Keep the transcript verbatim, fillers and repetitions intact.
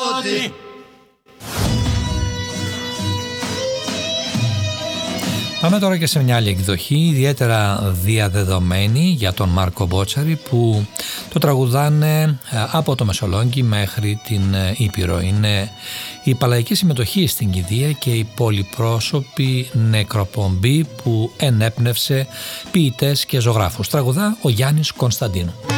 Παναγιώτη. Πάμε τώρα και σε μια άλλη εκδοχή, ιδιαίτερα διαδεδομένη για τον Μάρκο Μπότσαρη, που το τραγουδάνε από το Μεσολόγγι μέχρι την Ήπειρο. Είναι η παλαϊκή συμμετοχή στην κηδεία και η πολυπρόσωπη νεκροπομπή που ενέπνευσε ποιητές και ζωγράφους. Τραγουδά ο Γιάννης Κωνσταντίνου.